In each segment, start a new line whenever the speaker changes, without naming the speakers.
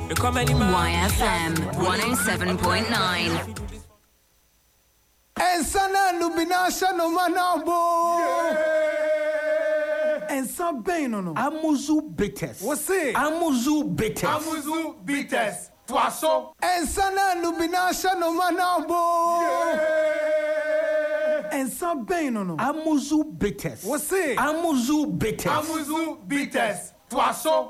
YFM 107.9.
And sana lubina shano manabo. And some pain no.
Amuzu bitters.
What's it?
Amuzu bitters.
Amuzu bitters. Twaso.
And sana lubina shano manabo. And some pain no.
Amuzu bitters.
What's it?
Amuzu bitters.
Amuzu bitters. Twaso.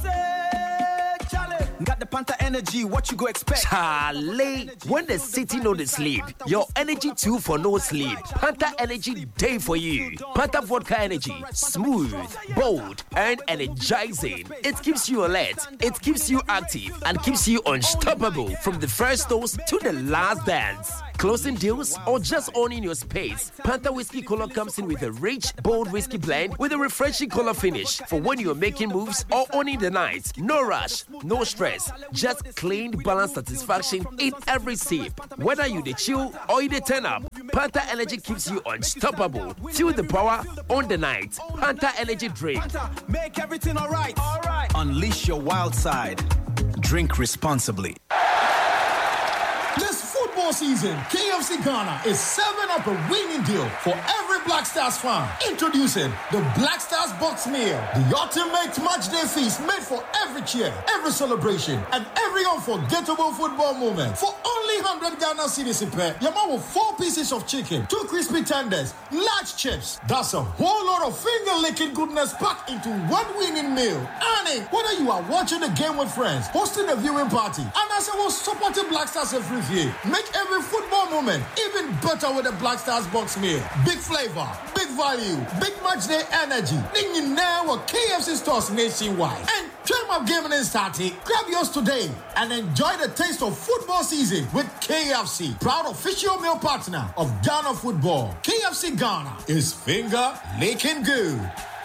Got the Panther energy, what you go expect?
Charlie, when the city know the sleep, your energy too for no sleep. Panther energy day for you. Panther vodka energy, smooth, bold, and energizing. It keeps you alert, it keeps you active, and keeps you unstoppable from the first toast to the last dance. Closing deals or just owning your space, Panther Whiskey Cola comes in with a rich, bold whiskey blend with a refreshing color finish for when you're making moves or owning the night. No rush, no stress, just clean, balanced satisfaction in every sip. Whether you the chill or you the turn up, Panther Energy keeps you unstoppable. Feel the power on the night. Panther Energy drink.
Panther, make everything alright. Unleash your wild side. Drink responsibly.
This football season, KFC Ghana is serving up a winning deal for every Black Stars fan. Introducing the Black Stars Box Meal, the ultimate match day feast made for every cheer, every celebration, and every unforgettable football moment. For only 100 Ghana cedis in pair, your mom with 4 pieces of chicken, 2 crispy tenders, large chips. That's a whole lot of finger-licking goodness packed into one winning meal. And whether you are watching the game with friends, hosting a viewing party, and as I was supporting Black Stars every year, make every football moment even better with the Black Stars Box Meal. Big flavor, big value, big match day energy. Ningin now at KFC stores nationwide. And dream of gaming and starting. Grab yours today and enjoy the taste of football season with KFC. Proud official meal partner of Ghana Football. KFC Ghana is finger licking good.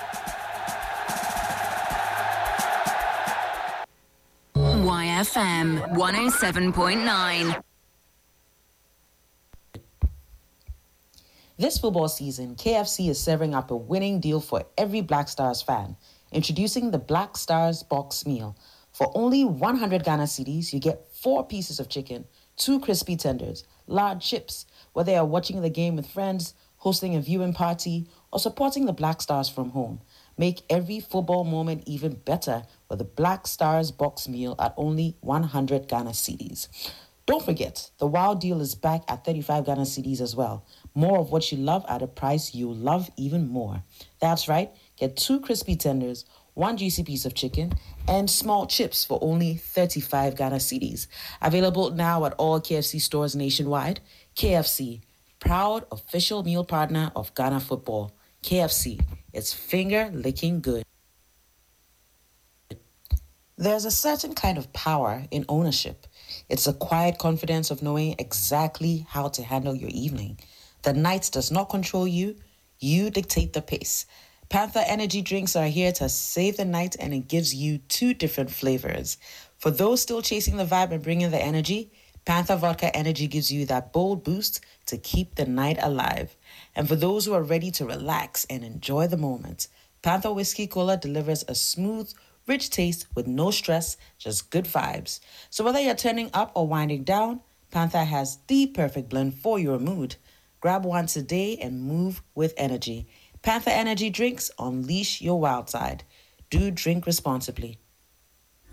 YFM 107.9.
This football season, KFC is serving up a winning deal for every Black Stars fan. Introducing the Black Stars Box Meal. For only 100 Ghana cedis, you get 4 pieces of chicken, 2 crispy tenders, large chips. Whether you're watching the game with friends, hosting a viewing party, or supporting the Black Stars from home, make every football moment even better with the Black Stars Box Meal at only 100 Ghana cedis. Don't forget, the WOW deal is back at 35 Ghana cedis as well. More of what you love at a price you love even more. That's right, get 2 crispy tenders, 1 juicy piece of chicken, and small chips for only 35 Ghana cedis. Available now at all KFC stores nationwide. KFC, proud official meal partner of Ghana Football. KFC, it's finger licking good. There's a certain kind of power in ownership. It's a quiet confidence of knowing exactly how to handle your evening. The night does not control you, you dictate the pace. Panther energy drinks are here to save the night, and it gives you 2 different flavors. For those still chasing the vibe and bringing the energy, Panther Vodka Energy gives you that bold boost to keep the night alive. And for those who are ready to relax and enjoy the moment, Panther Whiskey Cola delivers a smooth, rich taste with no stress, just good vibes. So whether you're turning up or winding down, Panther has the perfect blend for your mood. Grab one today and move with energy. Panther Energy drinks, unleash your wild side. Do drink responsibly.